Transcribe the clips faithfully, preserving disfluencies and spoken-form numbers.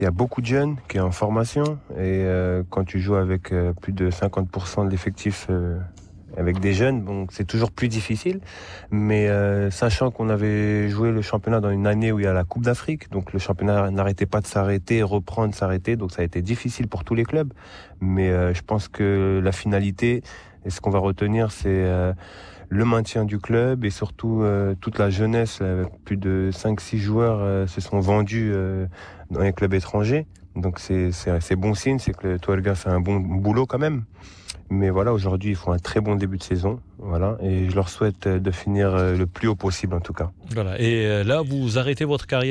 Il y a beaucoup de jeunes qui sont en formation et euh, quand tu joues avec euh, plus de cinquante pour cent de l'effectif euh, avec des jeunes, bon, c'est toujours plus difficile. Mais euh, sachant qu'on avait joué le championnat dans une année où il y a la Coupe d'Afrique, donc le championnat n'arrêtait pas de s'arrêter, reprendre, s'arrêter, donc ça a été difficile pour tous les clubs. Mais euh, je pense que la finalité, et ce qu'on va retenir, c'est euh, le maintien du club et surtout euh, toute la jeunesse. Là, plus de cinq six joueurs euh, se sont vendus euh, dans les clubs étrangers. Donc c'est, c'est, c'est bon signe, c'est que le Tuarega fait un bon boulot quand même. Mais voilà, aujourd'hui, ils font un très bon début de saison. Voilà, et je leur souhaite de finir le plus haut possible en tout cas. Voilà. Et là, vous arrêtez votre carrière ?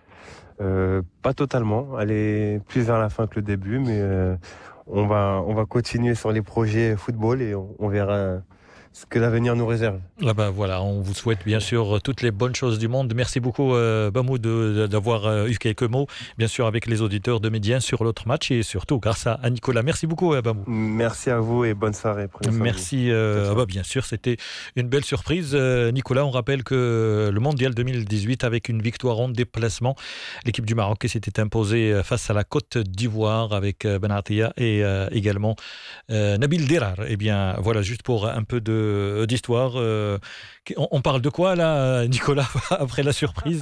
euh, Pas totalement. Elle est plus vers la fin que le début, mais euh, on va, on va continuer sur les projets football et on, on verra ce que l'avenir nous réserve. Ah ben voilà, on vous souhaite bien sûr toutes les bonnes choses du monde. Merci beaucoup euh, Bamou de, de, d'avoir euh, eu quelques mots, bien sûr avec les auditeurs de Médien sur l'autre match et surtout grâce à, à Nicolas. Merci beaucoup euh, Bamou. Merci à vous et bonne soirée. Merci. Euh, ah bah, bien sûr, c'était une belle surprise. Euh, Nicolas, on rappelle que le Mondial deux mille dix-huit avec une victoire en déplacement, l'équipe du Maroc qui s'était imposée face à la Côte d'Ivoire avec Ben Atia et euh, également euh, Nabil Dirar. Eh bien voilà, juste pour un peu de d'histoire. Euh, on, on parle de quoi là, Nicolas, après la surprise?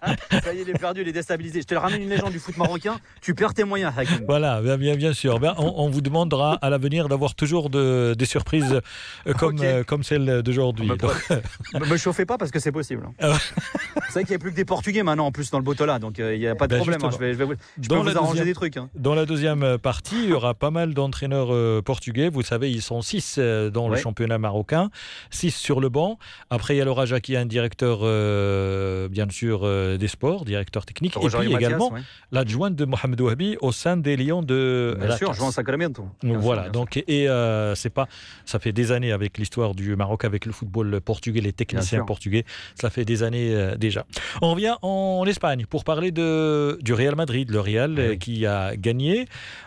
Ça y est, il est perdu, il est déstabilisé. Je te ramène une légende du foot marocain. Tu perds tes moyens, Hakim. Voilà, bien, bien, bien sûr. Bien, on, on vous demandera à l'avenir d'avoir toujours de, des surprises comme, okay. euh, comme celle d'aujourd'hui. Ne me chauffez pas parce que c'est possible. C'est vrai qu'il n'y a plus que des Portugais maintenant en plus dans le Botola, donc il euh, n'y a pas de ben problème. Hein. Je vais, je vais, je peux vous arranger deuxième, des trucs. Hein. Dans la deuxième partie, il y aura pas mal d'entraîneurs euh, portugais. Vous savez, ils sont six euh, dans ouais. le championnat marocain, six sur le banc. Après, il y a Laura Jacqui, un directeur, euh, bien sûr, euh, des sports, directeur technique. Roger et puis Mathias, également ouais. l'adjointe de Mohamed Ouahabi au sein des Lions de Bien sûr, Juan Sacramento. Voilà, sûr, donc, et euh, c'est pas, ça fait des années avec l'histoire du Maroc, avec le football portugais, les techniciens portugais, ça fait des années euh, déjà. On revient en Espagne pour parler de, du Real Madrid, le Real oui. euh, qui a gagné,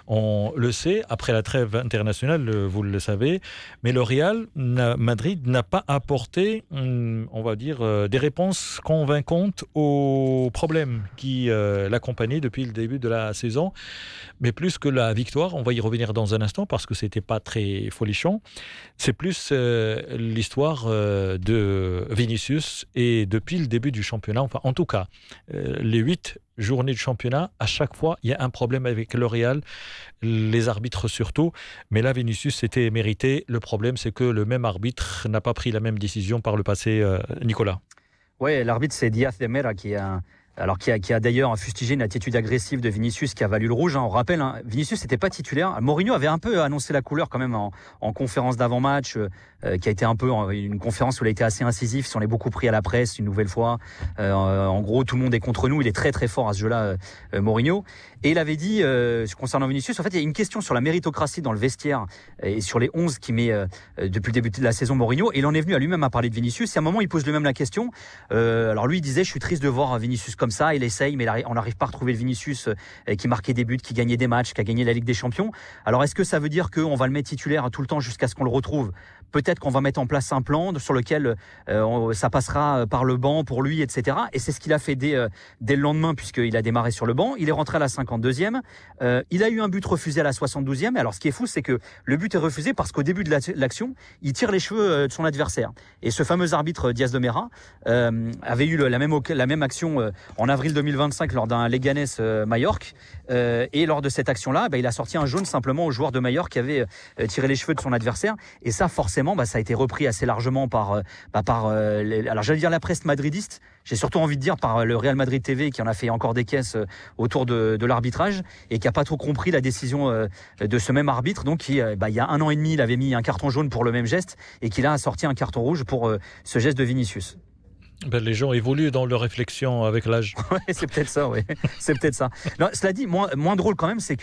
on le sait, après la trêve internationale, vous le savez, mais le Real Madrid n'a pas apporté, on va dire, euh, des réponses convaincantes aux problèmes qui euh, l'accompagnaient depuis le début de la saison, mais plus que la victoire, on va y revenir dans un instant parce que c'était pas très folichon, c'est plus euh, l'histoire euh, de Vinicius et depuis le début du championnat, enfin en tout cas, euh, les huit journées de championnat, à chaque fois, il y a un problème avec le Real, les arbitres surtout, mais là, Vinicius, c'était mérité. Le problème, c'est que le même arbitre n'a pas pris la même décision par le passé, euh, Nicolas. Oui, l'arbitre, c'est Diaz de Mera qui est un... Alors qui a, qui a d'ailleurs fustigé une attitude agressive de Vinicius qui a valu le rouge. Hein. On rappelle, hein, Vinicius n'était pas titulaire. Mourinho avait un peu annoncé la couleur quand même en, en conférence d'avant-match, euh, qui a été un peu une conférence où il a été assez incisif. Si on est beaucoup pris à la presse une nouvelle fois. Euh, en gros, tout le monde est contre nous. Il est très très fort à ce jeu-là, euh, Mourinho. Et il avait dit, euh, concernant Vinicius, en fait, il y a une question sur la méritocratie dans le vestiaire et sur les onze qui met euh, depuis le début de la saison Mourinho. Et il en est venu à lui-même à parler de Vinicius. Et à un moment, il pose lui-même la question. Euh, alors lui, il disait, je suis triste de voir Vinicius comme ça, il essaye, mais on n'arrive pas à retrouver le Vinicius euh, qui marquait des buts, qui gagnait des matchs, qui a gagné la Ligue des Champions. Alors est-ce que ça veut dire qu'on va le mettre titulaire tout le temps jusqu'à ce qu'on le retrouve? Peut-être qu'on va mettre en place un plan sur lequel euh, on, ça passera par le banc pour lui, et cetera. Et c'est ce qu'il a fait dès, euh, dès le lendemain, puisqu'il a démarré sur le banc. Il est rentré à la cinquante-deuxième. Euh, il a eu un but refusé à la soixante-douzième. Alors ce qui est fou, c'est que le but est refusé parce qu'au début de l'action, il tire les cheveux de son adversaire. Et ce fameux arbitre Diaz de Mera euh, avait eu la même, la même action euh, en avril deux mille vingt-cinq lors d'un Leganés euh, Majorque. Euh, et lors de cette action-là, bah, il a sorti un jaune simplement au joueur de Majorque qui avait euh, tiré les cheveux de son adversaire. Et ça, forcément, bah, ça a été repris assez largement par, euh, bah, par euh, les, alors j'allais dire la presse madridiste. J'ai surtout envie de dire par le Real Madrid T V qui en a fait encore des caisses euh, autour de, de l'arbitrage et qui a pas trop compris la décision euh, de ce même arbitre. Donc, qui, euh, bah, il y a un an et demi, il avait mis un carton jaune pour le même geste et qu'il a sorti un carton rouge pour euh, ce geste de Vinicius. Ben, les gens évoluent dans leur réflexion avec l'âge. Ouais, c'est peut-être ça, oui. C'est peut-être ça. Non, cela dit, moins, moins drôle quand même, c'est que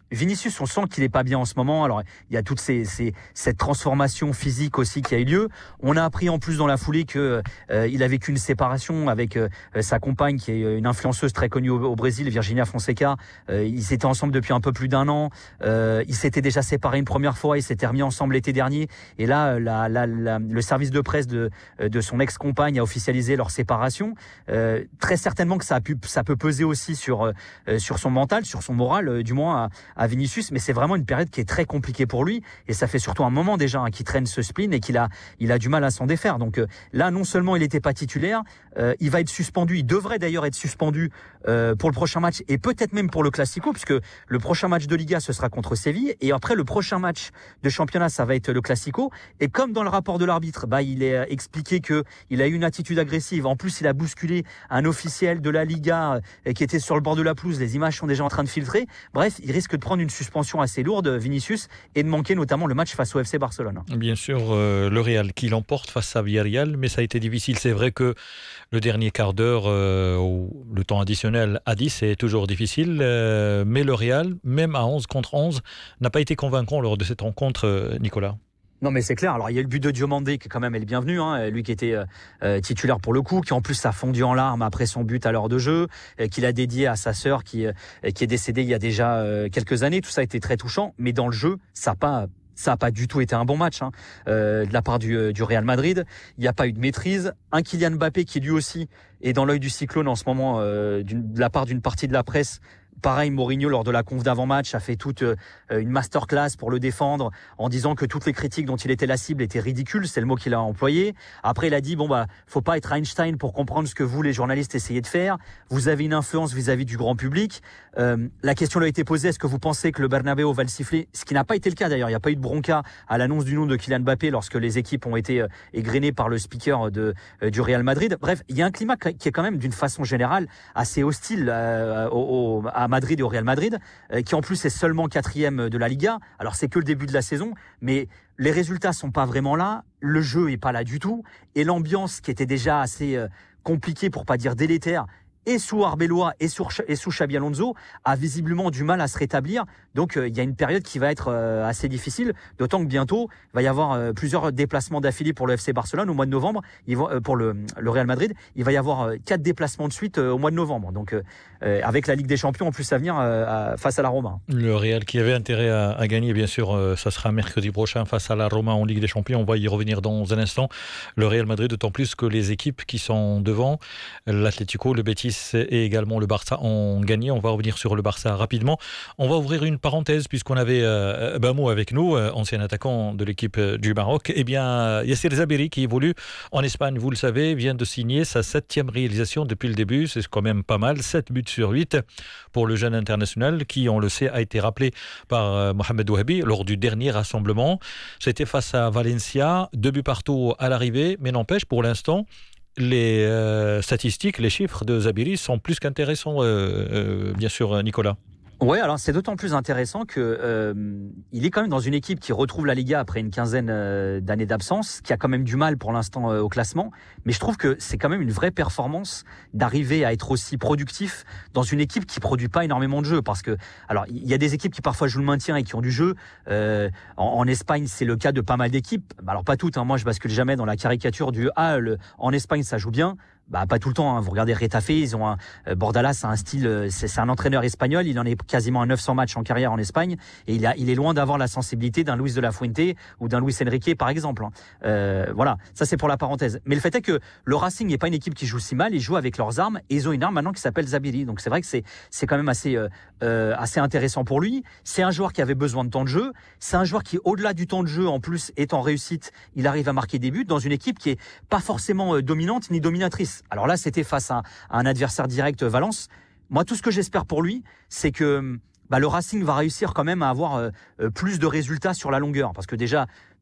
Vinicius, on sent qu'il est pas bien en ce moment. Alors, il y a toute ces, ces, cette transformation physique aussi qui a eu lieu. On a appris en plus dans la foulée que euh, il a vécu une séparation avec euh, sa compagne, qui est une influenceuse très connue au, au Brésil, Virginia Fonseca. Euh, ils étaient ensemble depuis un peu plus d'un an. Euh, ils s'étaient déjà séparés une première fois. Ils s'étaient remis ensemble l'été dernier. Et là, la, la, la, le service de presse de, de son ex-compagne a officialisé leur séparation. Euh, très certainement que ça a pu, ça peut peser aussi sur euh, sur son mental, sur son moral, euh, du moins. À, à Vinicius, mais c'est vraiment une période qui est très compliquée pour lui, et ça fait surtout un moment déjà hein, qu'il traîne ce spleen et qu'il a, il a du mal à s'en défaire. Donc euh, là, non seulement il n'était pas titulaire, euh, il va être suspendu, il devrait d'ailleurs être suspendu euh, pour le prochain match, et peut-être même pour le Classico, puisque le prochain match de Liga, ce sera contre Séville, et après le prochain match de championnat, ça va être le Classico, et comme dans le rapport de l'arbitre, bah, il est expliqué que il a eu une attitude agressive, en plus il a bousculé un officiel de la Liga euh, qui était sur le bord de la pelouse, les images sont déjà en train de filtrer, bref, il risque de prendre une suspension assez lourde, Vinicius, et de manquer notamment le match face au F C Barcelone. Bien sûr, euh, le Real qui l'emporte face à Villarreal, mais ça a été difficile. C'est vrai que le dernier quart d'heure, euh, ou le temps additionnel à dix, c'est toujours difficile, euh, mais le Real, même à onze contre onze, n'a pas été convaincant lors de cette rencontre, euh, Nicolas. Non mais c'est clair, alors il y a le but de Diomandé qui quand même est le bienvenu, hein, lui qui était euh, titulaire pour le coup, qui en plus a fondu en larmes après son but à l'heure de jeu, euh, qu'il a dédié à sa sœur qui, euh, qui est décédée il y a déjà euh, quelques années. Tout ça a été très touchant, mais dans le jeu, ça n'a pas... Ça n'a pas du tout été un bon match hein, euh, de la part du, du Real Madrid. Il n'y a pas eu de maîtrise. Un Kylian Mbappé qui lui aussi est dans l'œil du cyclone en ce moment euh, de la part d'une partie de la presse. Pareil, Mourinho, lors de la conf d'avant-match, a fait toute euh, une masterclass pour le défendre en disant que toutes les critiques dont il était la cible étaient ridicules. C'est le mot qu'il a employé. Après, il a dit, bon, bah, faut pas être Einstein pour comprendre ce que vous, les journalistes, essayez de faire. Vous avez une influence vis-à-vis du grand public. Euh, la question lui a été posée, est-ce que vous pensez que le Bernabéu va le siffler? Ce qui n'a pas été le cas d'ailleurs. Il n'y a pas eu de bronca à l'annonce du nom de Kylian Mbappé lorsque les équipes ont été euh, égrenées par le speaker de, euh, du Real Madrid. Bref, il y a un climat qui est quand même d'une façon générale assez hostile euh, au, au, à Madrid et au Real Madrid, euh, qui en plus est seulement quatrième de la Liga. Alors c'est que le début de la saison, mais les résultats sont pas vraiment là, le jeu est pas là du tout, et l'ambiance qui était déjà assez euh, compliquée pour pas dire délétère, et sous Arbeloa et, sur, et sous Xabi Alonso, a visiblement du mal à se rétablir. Donc euh, il y a une période qui va être euh, assez difficile, d'autant que bientôt il va y avoir euh, plusieurs déplacements d'affilée pour le F C Barcelone au mois de novembre, il va, euh, pour le, le Real Madrid, il va y avoir euh, quatre déplacements de suite euh, au mois de novembre. Donc euh, euh, avec la Ligue des Champions en plus à venir euh, à, face à la Roma. Le Real qui avait intérêt à, à gagner, bien sûr, euh, ça sera mercredi prochain face à la Roma en Ligue des Champions. On va y revenir dans un instant. Le Real Madrid, d'autant plus que les équipes qui sont devant, l'Atlético, le Betis et également le Barça ont gagné. On va revenir sur le Barça rapidement. On va ouvrir une parenthèse puisqu'on avait euh, Bamou avec nous, euh, ancien attaquant de l'équipe euh, du Maroc. Eh bien, Yassir Zabiri, qui évolue en Espagne, vous le savez, vient de signer sa septième réalisation depuis le début. C'est quand même pas mal. sept buts sur huit pour le jeune international qui, on le sait, a été rappelé par euh, Mohamed Ouahabi lors du dernier rassemblement. C'était face à Valencia. Deux buts partout à l'arrivée, mais n'empêche, pour l'instant, les euh, statistiques, les chiffres de Zabiri sont plus qu'intéressants, euh, euh, bien sûr, Nicolas. Ouais, alors c'est d'autant plus intéressant que euh, il est quand même dans une équipe qui retrouve la Liga après une quinzaine euh, d'années d'absence, qui a quand même du mal pour l'instant euh, au classement. Mais je trouve que c'est quand même une vraie performance d'arriver à être aussi productif dans une équipe qui produit pas énormément de jeux. Parce que, alors, il y a des équipes qui parfois jouent le maintien et qui ont du jeu. Euh, en, en Espagne, c'est le cas de pas mal d'équipes. Alors pas toutes. Hein, moi, je bascule jamais dans la caricature du ah, le, en Espagne, ça joue bien. Bah pas tout le temps, hein. Vous regardez Retafe, ils ont un euh, Bordalas a un style, euh, c'est, c'est un entraîneur espagnol, il en est quasiment à neuf cents matchs en carrière en Espagne et il a il est loin d'avoir la sensibilité d'un Luis de la Fuente ou d'un Luis Enrique par exemple. Hein. Euh, voilà, ça c'est pour la parenthèse. Mais le fait est que le Racing n'est pas une équipe qui joue si mal, ils jouent avec leurs armes et ils ont une arme maintenant qui s'appelle Zabiri. Donc c'est vrai que c'est c'est quand même assez euh, euh, assez intéressant pour lui. C'est un joueur qui avait besoin de temps de jeu, c'est un joueur qui au-delà du temps de jeu en plus est en réussite, il arrive à marquer des buts dans une équipe qui est pas forcément euh, dominante ni dominatrice. Alors là, c'était face à, à un adversaire direct, Valence. Moi, tout ce que j'espère pour lui, c'est que bah, le Racing va réussir quand même à avoir euh, plus de résultats sur la longueur. Parce que déjà,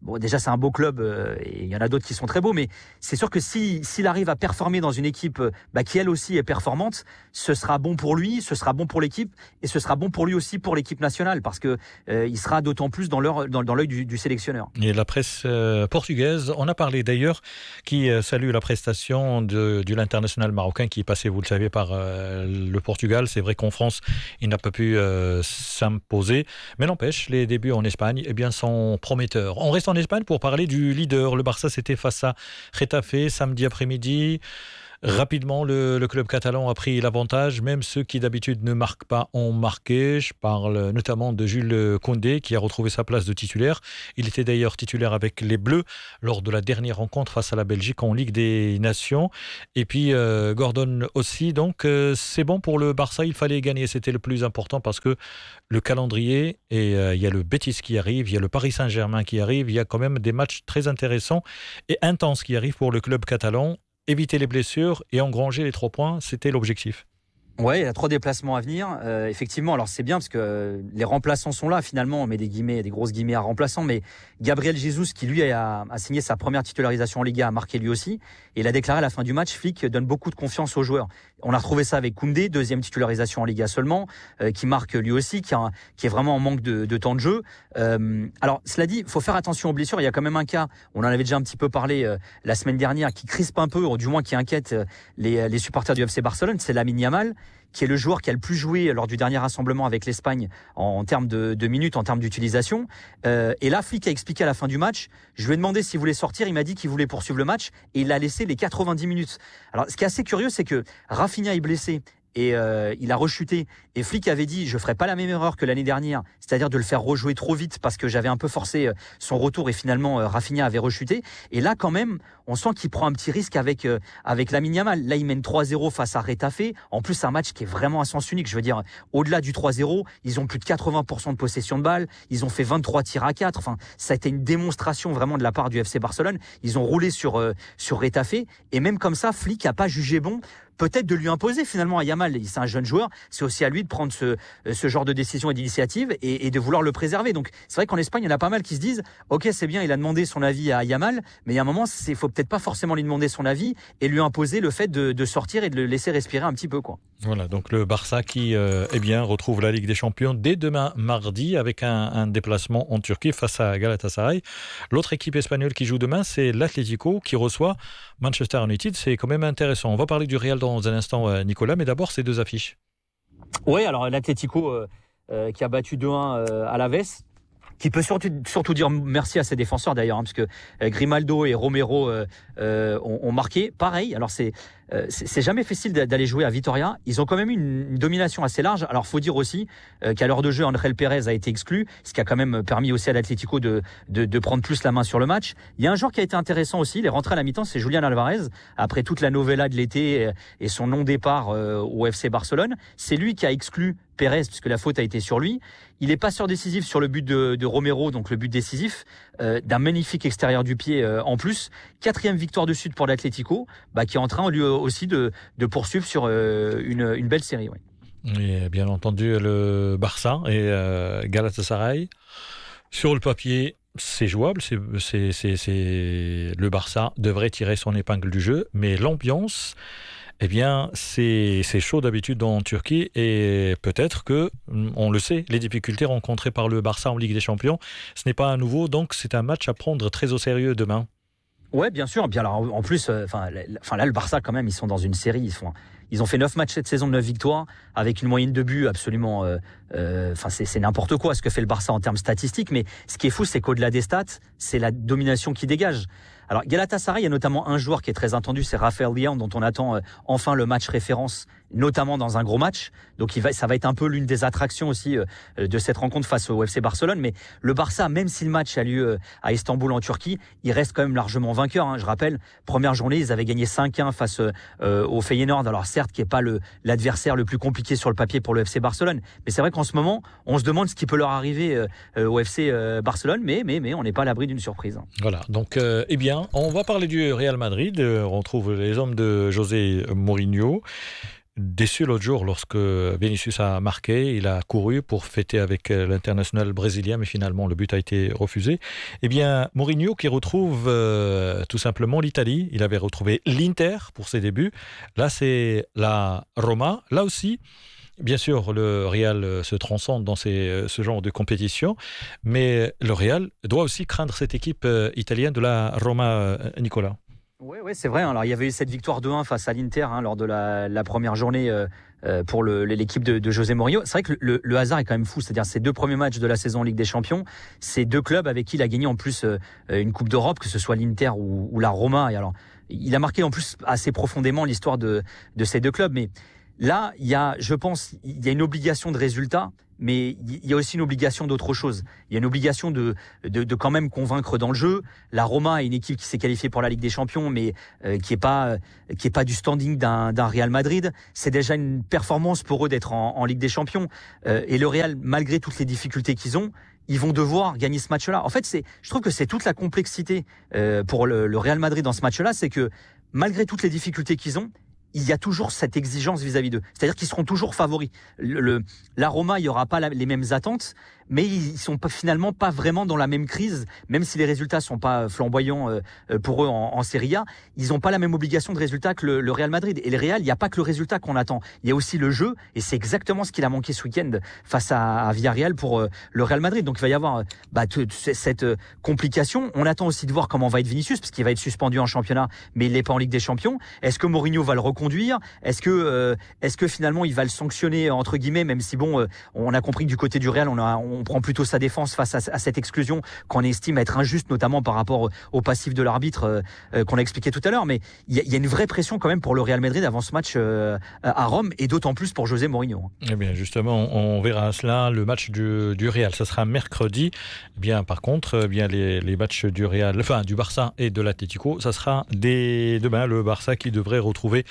Bon, déjà, c'est un beau club euh, et il y en a d'autres qui sont très beaux, mais c'est sûr que si, s'il arrive à performer dans une équipe bah, qui, elle aussi, est performante, ce sera bon pour lui, ce sera bon pour l'équipe et ce sera bon pour lui aussi pour l'équipe nationale parce que euh, il sera d'autant plus dans l'œil dans, dans du, du sélectionneur. Et la presse euh, portugaise, on a parlé d'ailleurs, qui euh, salue la prestation de, de l'international marocain qui est passé, vous le savez, par euh, le Portugal. C'est vrai qu'en France, il n'a pas pu euh, s'imposer, mais n'empêche, les débuts en Espagne eh bien, sont prometteurs. On reste en Espagne pour parler du leader. Le Barça, c'était face à Getafe samedi après-midi. Rapidement, le, le club catalan a pris l'avantage. Même ceux qui d'habitude ne marquent pas ont marqué. Je parle notamment de Jules Koundé qui a retrouvé sa place de titulaire. Il était d'ailleurs titulaire avec les Bleus lors de la dernière rencontre face à la Belgique en Ligue des Nations. Et puis euh, Gordon aussi. Donc euh, c'est bon pour le Barça. Il fallait gagner. C'était le plus important parce que le calendrier, et euh, il y a le Betis qui arrive, il y a le Paris Saint-Germain qui arrive. Il y a quand même des matchs très intéressants et intenses qui arrivent pour le club catalan. Éviter les blessures et engranger les trois points, c'était l'objectif. Ouais, il y a trois déplacements à venir. Euh, effectivement, alors c'est bien parce que euh, les remplaçants sont là. Finalement, on met des guillemets, des grosses guillemets à remplaçants. Mais Gabriel Jesus, qui lui a, a signé sa première titularisation en Liga, a marqué lui aussi. Et il a déclaré à la fin du match, Flick donne beaucoup de confiance aux joueurs. On a retrouvé ça avec Koundé, deuxième titularisation en Liga seulement, euh, qui marque lui aussi, qui, a, qui est vraiment en manque de, de temps de jeu. Euh, alors, cela dit, il faut faire attention aux blessures. Il y a quand même un cas, on en avait déjà un petit peu parlé euh, la semaine dernière, qui crispe un peu, ou du moins qui inquiète euh, les, les supporters du F C Barcelone. C'est Lamine Yamal, qui est le joueur qui a le plus joué lors du dernier rassemblement avec l'Espagne en, en termes de, de minutes, en termes d'utilisation. Euh, et là, Flick a expliqué à la fin du match, je lui ai demandé s'il voulait sortir, il m'a dit qu'il voulait poursuivre le match et il a laissé les quatre-vingt-dix minutes. Alors, ce qui est assez curieux, c'est que Rafinha est blessé et euh, il a rechuté. Et Flick avait dit, je ferai pas la même erreur que l'année dernière, c'est-à-dire de le faire rejouer trop vite parce que j'avais un peu forcé son retour et finalement euh, Rafinha avait rechuté. Et là, quand même, on sent qu'il prend un petit risque avec euh, avec Lamine Yamal. Là, il mène trois zéro face à Getafe. En plus, c'est un match qui est vraiment à sens unique. Je veux dire, au-delà du trois zéro, ils ont plus de quatre-vingts pour cent de possession de balle. Ils ont fait vingt-trois tirs à quatre. Enfin, ça a été une démonstration vraiment de la part du F C Barcelone. Ils ont roulé sur euh, sur Getafe. Et même comme ça, Flick a pas jugé bon peut-être de lui imposer finalement à Yamal. C'est un jeune joueur, c'est aussi à lui de prendre ce, ce genre de décision et d'initiative et, et de vouloir le préserver. Donc c'est vrai qu'en Espagne, il y en a pas mal qui se disent ok, c'est bien, il a demandé son avis à Yamal, mais il y a un moment, il faut peut-être pas forcément lui demander son avis et lui imposer le fait de, de sortir et de le laisser respirer un petit peu, quoi. Voilà, donc le Barça qui euh, eh bien, retrouve la Ligue des Champions dès demain mardi avec un, un déplacement en Turquie face à Galatasaray. L'autre équipe espagnole qui joue demain, c'est l'Atlético qui reçoit Manchester United. C'est quand même intéressant. On va parler du Real dans un instant, Nicolas, mais d'abord ces deux affiches. Oui, alors l'Atlético euh, euh, qui a battu deux un euh, à l'Aves, qui peut surtout, surtout dire merci à ses défenseurs d'ailleurs, hein, parce que euh, Grimaldo et Romero euh, euh, ont, ont marqué. Pareil, alors c'est, euh, c'est, c'est jamais facile d'aller jouer à Vitoria. Ils ont quand même eu une, une domination assez large. Alors faut dire aussi euh, qu'à l'heure de jeu, André Pérez a été exclu, ce qui a quand même permis aussi à l'Atlético de, de, de prendre plus la main sur le match. Il y a un joueur qui a été intéressant aussi, il est rentré à la mi-temps, c'est Julián Alvarez, après toute la novella de l'été et, et son non-départ euh, au F C Barcelone. C'est lui qui a exclu Pérez, puisque la faute a été sur lui. Il est passeur décisif sur le but de, de Romero, donc le but décisif, euh, d'un magnifique extérieur du pied euh, en plus. Quatrième victoire de suite pour l'Atlético, bah, qui est en train lui aussi de, de poursuivre sur euh, une, une belle série. Ouais. Et bien entendu, le Barça et euh, Galatasaray, sur le papier, c'est jouable. C'est, c'est, c'est, c'est... Le Barça devrait tirer son épingle du jeu, mais l'ambiance... Eh bien, c'est, c'est chaud d'habitude en Turquie et peut-être que, on le sait, les difficultés rencontrées par le Barça en Ligue des Champions, ce n'est pas à nouveau, donc c'est un match à prendre très au sérieux demain. Ouais, bien sûr. Bien alors, en plus, enfin, euh, là, le Barça quand même, ils sont dans une série. Ils font, ils ont fait neuf matchs cette saison de neuf victoires avec une moyenne de buts absolument. Enfin, euh, euh, c'est, c'est n'importe quoi ce que fait le Barça en termes statistiques. Mais ce qui est fou, c'est qu'au-delà des stats, c'est la domination qui dégage. Alors Galatasaray, il y a notamment un joueur qui est très attendu, c'est Raphaël Leão, dont on attend euh, enfin le match référence, notamment dans un gros match. Donc il va, ça va être un peu l'une des attractions aussi euh, de cette rencontre face au F C Barcelone. Mais le Barça, même si le match a lieu euh, à Istanbul en Turquie, il reste quand même largement vainqueur. Hein. Je rappelle, première journée, ils avaient gagné cinq un face euh, au Feyenoord. Alors certes, qui est pas le, l'adversaire le plus compliqué sur le papier pour le F C Barcelone, mais c'est vrai qu'en ce moment, on se demande ce qui peut leur arriver euh, au F C euh, Barcelone, mais mais mais on n'est pas à l'abri d'une surprise. Voilà. Donc euh, eh bien. On va parler du Real Madrid. On retrouve les hommes de José Mourinho. déçu l'autre jour lorsque Vinicius a marqué. Il a couru pour fêter avec l'international brésilien, mais finalement le but a été refusé. Eh bien, Mourinho qui retrouve euh, tout simplement l'Italie. Il avait retrouvé l'Inter pour ses débuts. Là, c'est la Roma. Là aussi, bien sûr, le Real se transcende dans ces, ce genre de compétition, mais le Real doit aussi craindre cette équipe italienne de la Roma, Nicolas. Oui, ouais, c'est vrai. Alors, il y avait eu cette victoire deux un face à l'Inter hein, lors de la, la première journée euh, pour le, l'équipe de, de José Mourinho. C'est vrai que le, le hasard est quand même fou. C'est-à-dire ces deux premiers matchs de la saison en Ligue des Champions, ces deux clubs avec qui il a gagné en plus euh, une Coupe d'Europe, que ce soit l'Inter ou, ou la Roma. Et alors, il a marqué en plus assez profondément l'histoire de, de ces deux clubs. Mais là, il y a, je pense, il y a une obligation de résultat, mais il y a aussi une obligation d'autre chose. Il y a une obligation de, de, de quand même convaincre dans le jeu. La Roma est une équipe qui s'est qualifiée pour la Ligue des Champions, mais euh, qui est pas qui est pas du standing d'un, d'un Real Madrid. C'est déjà une performance pour eux d'être en, en Ligue des Champions. Euh, et le Real, malgré toutes les difficultés qu'ils ont, ils vont devoir gagner ce match-là. En fait, c'est, je trouve que c'est toute la complexité euh, pour le, le Real Madrid dans ce match-là, c'est que malgré toutes les difficultés qu'ils ont, il y a toujours cette exigence vis-à-vis d'eux. C'est-à-dire qu'ils seront toujours favoris. Le, le, la Roma, il n'y aura pas la, les mêmes attentes, mais ils sont pas, finalement pas vraiment dans la même crise, même si les résultats sont pas flamboyants euh, pour eux en, en Serie A. Ils n'ont pas la même obligation de résultat que le, le Real Madrid. Et le Real, il n'y a pas que le résultat qu'on attend. Il y a aussi le jeu, et c'est exactement ce qu'il a manqué ce week-end face à, à Villarreal pour euh, le Real Madrid. Donc il va y avoir bah, t- t- cette euh, complication. On attend aussi de voir comment va être Vinicius, parce qu'il va être suspendu en championnat, mais il n'est pas en Ligue des Champions. Est-ce que Mourinho va le reconduire ? Est-ce que, euh, est-ce que finalement il va le sanctionner entre guillemets, même si bon, euh, on a compris que du côté du Real, on, a, on prend plutôt sa défense face à, à cette exclusion qu'on estime être injuste, notamment par rapport au passif de l'arbitre euh, euh, qu'on a expliqué tout à l'heure. Mais il y, y a une vraie pression quand même pour le Real Madrid avant ce match euh, à Rome, et d'autant plus pour José Mourinho. Eh bien, justement, on verra cela. Le match du, du Real, ça sera mercredi. Eh bien, par contre, eh bien les, les matchs du Real, enfin du Barça et de l'Atlético, ça sera dès demain. Le Barça qui devrait retrouver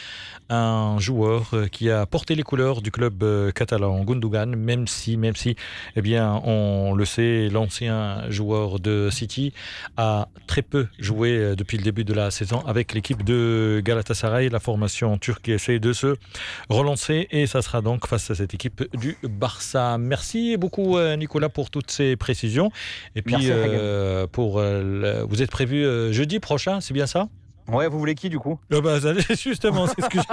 un joueur qui a porté les couleurs du club catalan, Gundogan, même si, même si, eh bien, on le sait, l'ancien joueur de City a très peu joué depuis le début de la saison avec l'équipe de Galatasaray. La formation turque essaie de se relancer et ça sera donc face à cette équipe du Barça. Merci beaucoup Nicolas pour toutes ces précisions. Et puis, Merci, euh, pour, euh, vous êtes prévu euh, jeudi prochain, c'est bien ça ? Ouais, vous voulez qui du coup ? euh bah, Justement, c'est ce que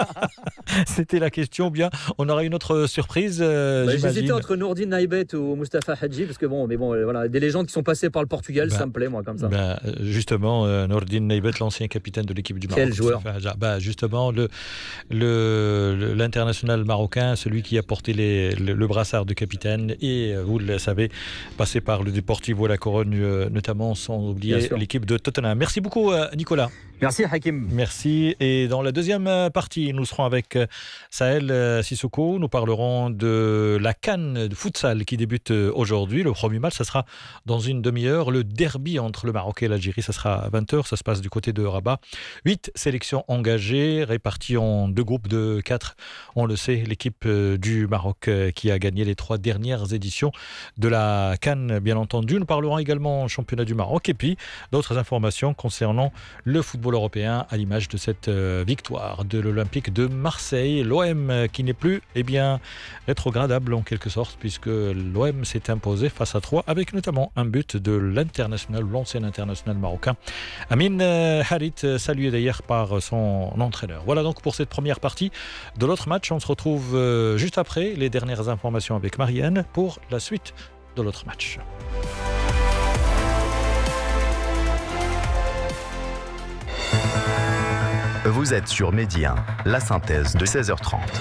je... c'était la question. Bien, on aura une autre surprise. Euh, bah, j'hésitais entre Nourdine Naïbet ou Moustapha Hadji, parce que bon, mais bon, voilà, des légendes qui sont passées par le Portugal, bah, ça me plaît moi comme ça. Bah, justement, euh, Nourdine Naïbet, l'ancien capitaine de l'équipe du Maroc. Quel joueur ? Bah, justement, le, le, l'international marocain, celui qui a porté les, le, le brassard de capitaine et vous le savez, passé par le Deportivo La Corogne, notamment, sans oublier l'équipe de Tottenham. Merci beaucoup, Nicolas. Merci Hakim. Merci. Et dans la deuxième partie, nous serons avec Sahel Sissoko. Nous parlerons de la CAN de futsal qui débute aujourd'hui. Le premier match, ça sera dans une demi-heure. Le derby entre le Maroc et l'Algérie, ça sera à vingt heures. Ça se passe du côté de Rabat. Huit sélections engagées, réparties en deux groupes de quatre. On le sait, l'équipe du Maroc qui a gagné les trois dernières éditions de la CAN, bien entendu. Nous parlerons également championnat du Maroc et puis d'autres informations concernant le football européen à l'image de cette euh, victoire de l'Olympique de Marseille. L'O M euh, qui n'est plus eh bien, rétrogradable en quelque sorte puisque l'O M s'est imposé face à Troyes avec notamment un but de l'international, l'ancien international marocain Amin euh, Harit, salué d'ailleurs par son entraîneur. Voilà donc pour cette première partie de l'autre match. On se retrouve euh, juste après les dernières informations avec Marianne pour la suite de l'autre match. Vous êtes sur Midi un, la synthèse de seize heures trente.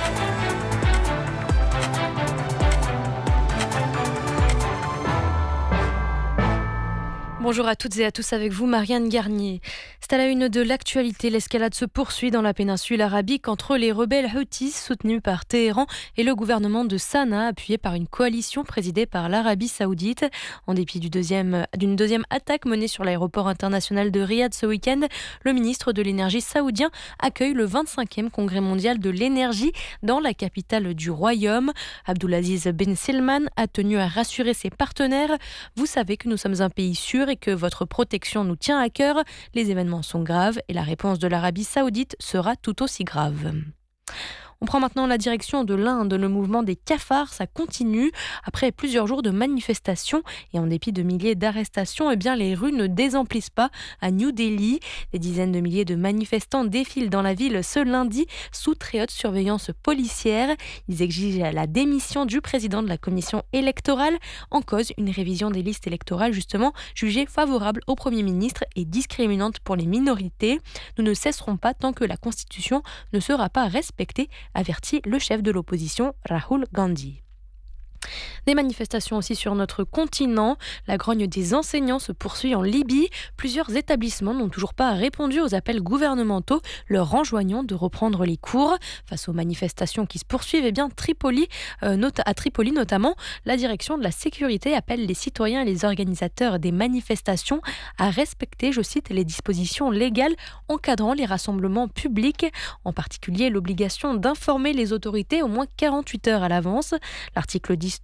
Bonjour à toutes et à tous, avec vous Marianne Garnier. C'est à la une de l'actualité. L'escalade se poursuit dans la péninsule arabique entre les rebelles Houthis soutenus par Téhéran et le gouvernement de Sanaa appuyé par une coalition présidée par l'Arabie Saoudite. En dépit du deuxième, d'une deuxième attaque menée sur l'aéroport international de Riyad ce week-end, le ministre de l'énergie saoudien accueille le vingt-cinquième congrès mondial de l'énergie dans la capitale du royaume. Abdulaziz Ben Salman a tenu à rassurer ses partenaires. Vous savez que nous sommes un pays sûr et que votre protection nous tient à cœur. Les événements sont graves et la réponse de l'Arabie Saoudite sera tout aussi grave. On prend maintenant la direction de l'Inde. Le mouvement des cafards, ça continue. Après plusieurs jours de manifestations et en dépit de milliers d'arrestations, eh bien, les rues ne désemplissent pas à New Delhi. Des dizaines de milliers de manifestants défilent dans la ville ce lundi sous très haute surveillance policière. Ils exigent la démission du président de la commission électorale. En cause, une révision des listes électorales justement jugée favorable au Premier ministre et discriminante pour les minorités. Nous ne cesserons pas tant que la Constitution ne sera pas respectée, avertit le chef de l'opposition Rahul Gandhi. Des manifestations aussi sur notre continent. La grogne des enseignants se poursuit en Libye. Plusieurs établissements n'ont toujours pas répondu aux appels gouvernementaux leur enjoignant de reprendre les cours. Face aux manifestations qui se poursuivent, eh bien, Tripoli, euh, not- à Tripoli notamment, la direction de la sécurité appelle les citoyens et les organisateurs des manifestations à respecter, je cite, les dispositions légales encadrant les rassemblements publics, en particulier l'obligation d'informer les autorités au moins quarante-huit heures à l'avance. L'article dix